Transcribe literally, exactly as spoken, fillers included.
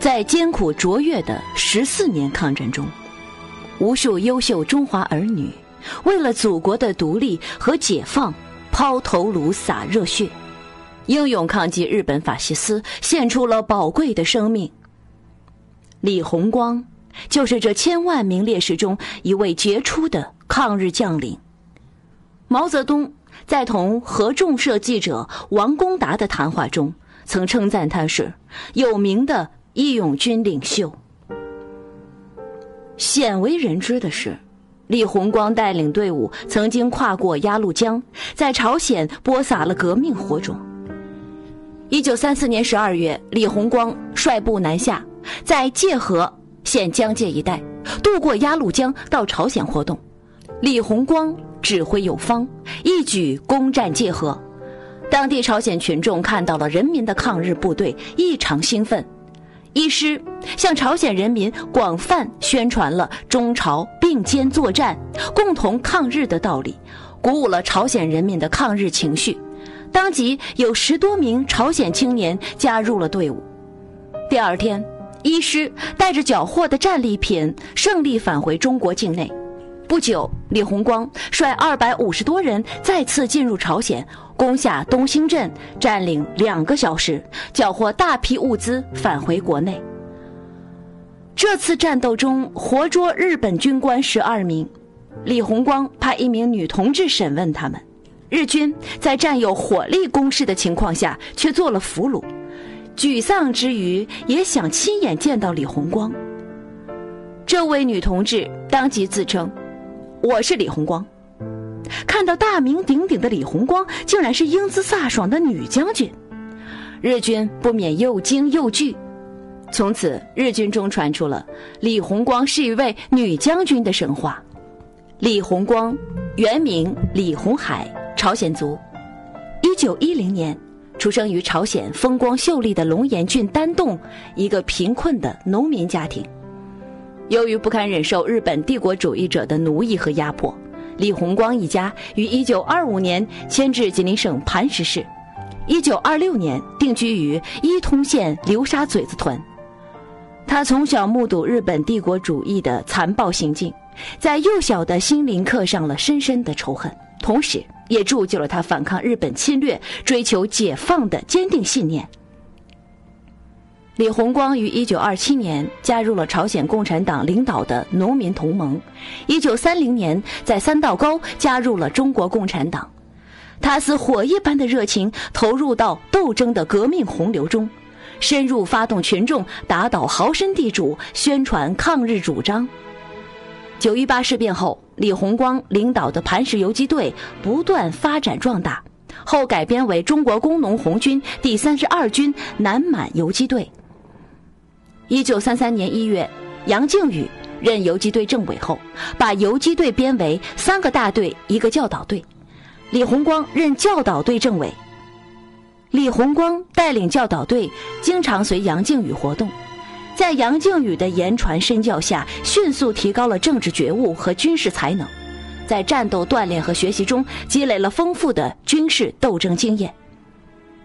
在艰苦卓越的十四年抗战中，无数优秀中华儿女为了祖国的独立和解放抛头颅洒热血，英勇抗击日本法西斯，献出了宝贵的生命。李鸿光就是这千万名烈士中一位杰出的抗日将领。毛泽东在同合众社记者王公达的谈话中曾称赞他是有名的义勇军领袖。鲜为人知的是，李鸿光带领队伍曾经跨过鸭绿江，在朝鲜播撒了革命火种。一九三四年十二月，李鸿光率部南下，在界河现江界一带渡过鸭绿江到朝鲜活动。李鸿光指挥有方，一举攻占界河。当地朝鲜群众看到了人民的抗日部队，异常兴奋。一师向朝鲜人民广泛宣传了中朝并肩作战、共同抗日的道理，鼓舞了朝鲜人民的抗日情绪。当即有十多名朝鲜青年加入了队伍。第二天，一师带着缴获的战利品胜利返回中国境内。不久，李鸿光率二百五十多人再次进入朝鲜，攻下东兴镇，占领两个小时，缴获大批物资返回国内。这次战斗中活捉日本军官十二名，李鸿光派一名女同志审问他们。日军在占有火力攻势的情况下却做了俘虏，沮丧之余也想亲眼见到李鸿光。这位女同志当即自称，我是李鸿光。看到大名鼎鼎的李鸿光竟然是英姿飒爽的女将军，日军不免又惊又惧。从此日军中传出了李鸿光是一位女将军的神话。李鸿光原名李鸿海，朝鲜族。一九一零年出生于朝鲜风光秀丽的龙岩郡丹洞一个贫困的农民家庭。由于不堪忍受日本帝国主义者的奴役和压迫，李鸿光一家于一九二五年迁至吉林省磐石市，一九二六年定居于伊通县流沙嘴子屯。他从小目睹日本帝国主义的残暴行径，在幼小的心灵刻上了深深的仇恨，同时也铸就了他反抗日本侵略、追求解放的坚定信念。李鸿光于一九二七年加入了朝鲜共产党领导的农民同盟，一九三零年在三道沟加入了中国共产党。他似火一般的热情投入到斗争的革命洪流中，深入发动群众打倒豪绅地主，宣传抗日主张。九一八事变后，李鸿光领导的磐石游击队不断发展壮大，后改编为中国工农红军第三十二军南满游击队。一九三三年一月，杨靖宇任游击队政委后，把游击队编为三个大队一个教导队，李鸿光任教导队政委。李鸿光带领教导队经常随杨靖宇活动，在杨靖宇的言传身教下，迅速提高了政治觉悟和军事才能，在战斗锻炼和学习中积累了丰富的军事斗争经验。